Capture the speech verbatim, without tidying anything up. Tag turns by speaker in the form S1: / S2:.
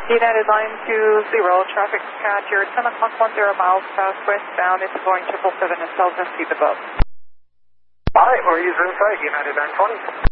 S1: United line two zero, traffic at your ten o'clock one zero miles past westbound. It's going triple seven and south and see the boat.
S2: Alright, we're user inside, United nine twenty.